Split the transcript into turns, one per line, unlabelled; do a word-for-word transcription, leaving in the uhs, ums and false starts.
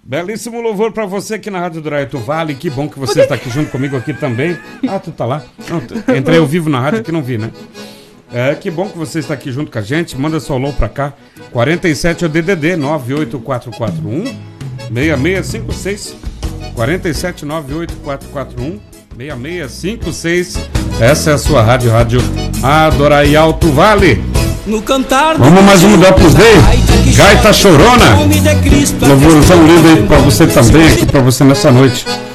Belíssimo louvor pra você aqui na Rádio do Araito Vale. Que bom que você está aqui junto comigo aqui também. Ah, tu tá lá? Não, entrei ao vivo na rádio que não vi, né? É, que bom que você está aqui junto com a gente. Manda seu alô pra cá. quarenta e sete é o D D D nove oito quatro quatro um seis seis cinco seis. quarenta e sete nove oito quatro quatro um seis seis cinco seis. Essa é a sua rádio, Rádio Adorai Alto Vale.
No cantar
Vamos mais um do Opus Dei, Gaita Chorona. Louvorzão lindo aí pra você também, aqui pra você nessa noite.